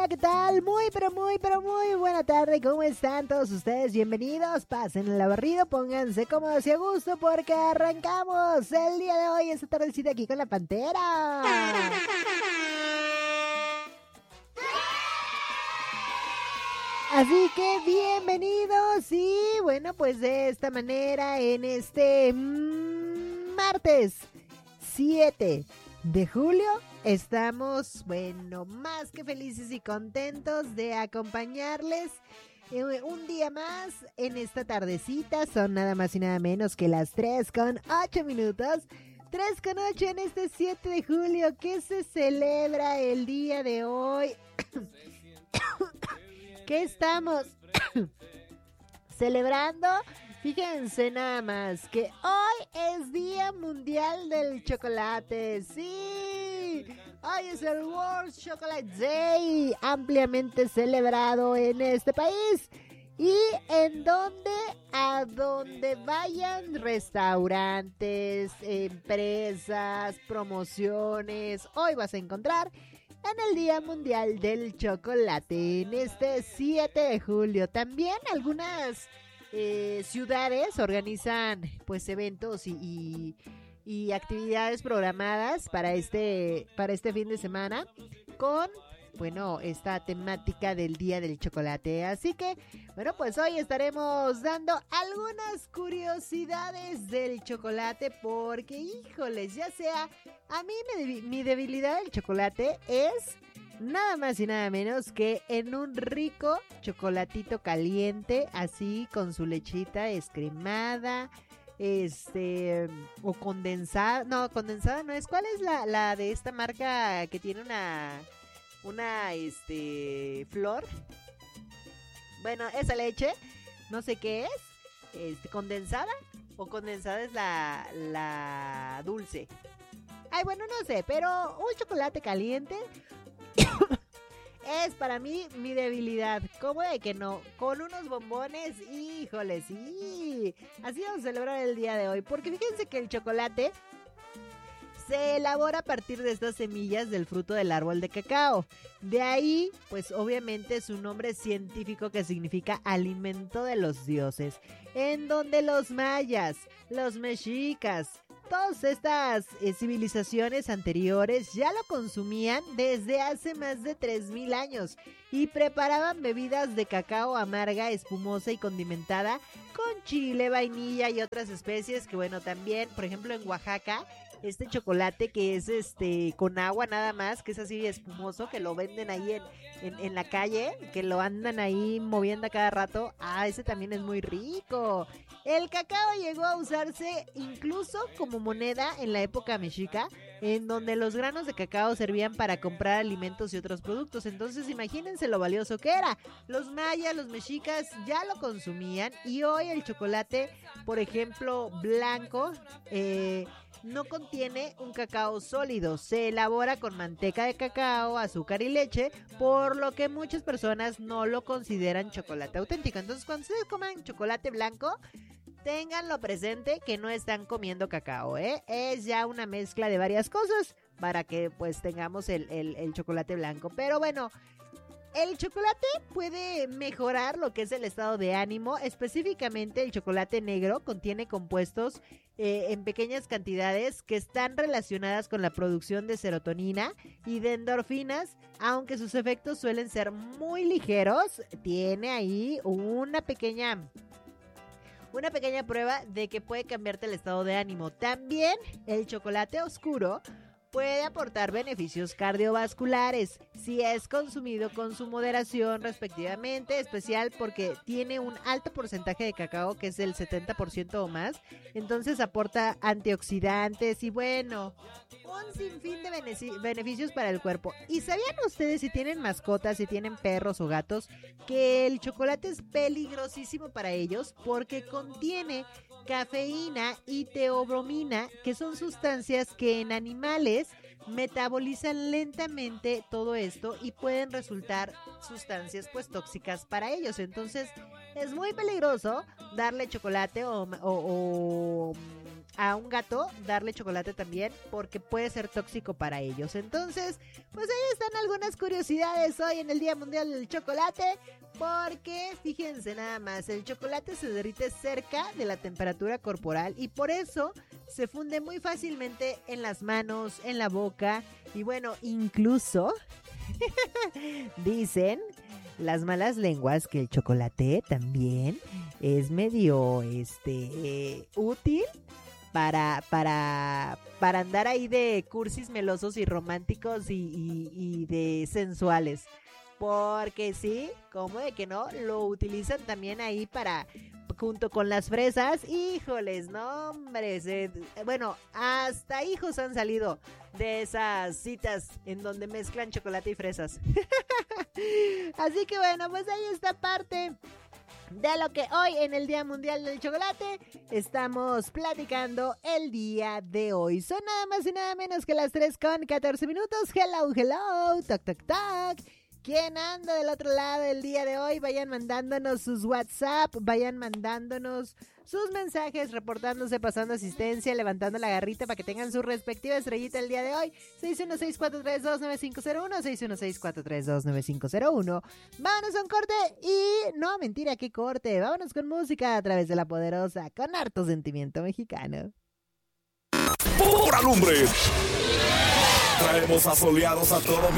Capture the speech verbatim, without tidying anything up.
¿qué tal? Muy, pero muy, pero muy buena tarde. ¿Cómo están todos ustedes? Bienvenidos. Pasen el aburrido, pónganse cómodos y a gusto porque arrancamos el día de hoy, esta tardecita aquí con la Pantera. Así que bienvenidos y bueno, pues de esta manera en este mmm, martes siete de julio estamos, bueno, más que felices y contentos de acompañarles eh, un día más en esta tardecita. Son nada más y nada menos que las tres con ocho minutos. tres con ocho en este siete de julio que se celebra el día de hoy. ¿Qué estamos celebrando? Fíjense nada más que hoy es Día Mundial del Chocolate. ¡Sí! Hoy es el World Chocolate Day, ampliamente celebrado en este país. Y en donde, a donde vayan restaurantes, empresas, promociones, hoy vas a encontrar en el Día Mundial del Chocolate, en este siete de julio. También algunas eh, ciudades organizan pues eventos y, y, y actividades programadas para este, para este fin de semana con, bueno, esta temática del Día del Chocolate. Así que, bueno, pues hoy estaremos dando algunas curiosidades del chocolate porque, híjoles, ya sea, a mí me, mi debilidad del chocolate es nada más y nada menos que en un rico chocolatito caliente, así con su lechita descremada, este, o condensada, no, condensada no es, ¿cuál es la, la de esta marca que tiene una... Una, este, flor? Bueno, esa leche, no sé qué es, este, condensada, o condensada es la, la dulce. Ay, bueno, no sé, pero un chocolate caliente es para mí mi debilidad. ¿Cómo de que no? Con unos bombones, híjole, sí. Así vamos a celebrar el día de hoy, porque fíjense que el chocolate se elabora a partir de estas semillas del fruto del árbol de cacao. De ahí, pues obviamente su nombre científico que significa alimento de los dioses, en donde los mayas, los mexicas, todas estas eh, civilizaciones anteriores ya lo consumían desde hace más de tres mil años y preparaban bebidas de cacao amarga, espumosa y condimentada con chile, vainilla y otras especies que, bueno, también, por ejemplo, en Oaxaca, este chocolate que es este con agua nada más, que es así espumoso, que lo venden ahí en, en, en la calle, que lo andan ahí moviendo a cada rato. Ah, ese también es muy rico. El cacao llegó a usarse incluso como moneda en la época mexica, en donde los granos de cacao servían para comprar alimentos y otros productos. Entonces imagínense lo valioso que era. Los mayas, los mexicas ya lo consumían y hoy el chocolate, por ejemplo, blanco, eh... no contiene un cacao sólido, se elabora con manteca de cacao, azúcar y leche, por lo que muchas personas no lo consideran chocolate auténtico. Entonces, cuando ustedes coman chocolate blanco, ténganlo presente que no están comiendo cacao, ¿eh? Es ya una mezcla de varias cosas para que pues tengamos el, el, el chocolate blanco. Pero bueno, el chocolate puede mejorar lo que es el estado de ánimo. Específicamente el chocolate negro contiene compuestos eh, en pequeñas cantidades que están relacionadas con la producción de serotonina y de endorfinas, aunque sus efectos suelen ser muy ligeros. Tiene ahí una pequeña... Una pequeña prueba de que puede cambiarte el estado de ánimo. También el chocolate oscuro puede aportar beneficios cardiovasculares si es consumido con su moderación respectivamente, especial porque tiene un alto porcentaje de cacao que es del setenta por ciento o más, entonces aporta antioxidantes y bueno, un sinfín de benefic- beneficios para el cuerpo. ¿Y sabían ustedes, si tienen mascotas, si tienen perros o gatos, que el chocolate es peligrosísimo para ellos porque contiene cafeína y teobromina, que son sustancias que en animales metabolizan lentamente todo esto y pueden resultar sustancias pues tóxicas para ellos? Entonces es muy peligroso darle chocolate o, o, o a un gato darle chocolate también, porque puede ser tóxico para ellos. Entonces, pues ahí están algunas curiosidades hoy en el Día Mundial del Chocolate, porque fíjense nada más, el chocolate se derrite cerca de la temperatura corporal y por eso se funde muy fácilmente en las manos, en la boca y bueno, incluso dicen las malas lenguas que el chocolate también es medio este eh, útil para, para, para andar ahí de cursis melosos y románticos y, y, y de sensuales. Porque sí, como de que no, lo utilizan también ahí para, junto con las fresas, híjoles, no hombre, se, bueno, hasta hijos han salido de esas citas en donde mezclan chocolate y fresas. Así que bueno, pues ahí está parte de lo que hoy en el Día Mundial del Chocolate estamos platicando el día de hoy. Son nada más y nada menos que las tres con catorce minutos. Hello, hello, toc, toc, toc. ¿Quién anda del otro lado el día de hoy? Vayan mandándonos sus WhatsApp, vayan mandándonos sus mensajes, reportándose, pasando asistencia, levantando la garrita para que tengan su respectiva estrellita el día de hoy. seis uno seis, cuatro tres dos, nueve cinco cero uno, seis uno seis, cuatro tres dos, nueve cinco cero uno. Vámonos a un corte y... no, mentira, ¿qué corte? Vámonos con música a través de La Poderosa, con harto sentimiento mexicano. ¡Pura lumbre! Traemos asoleados a todo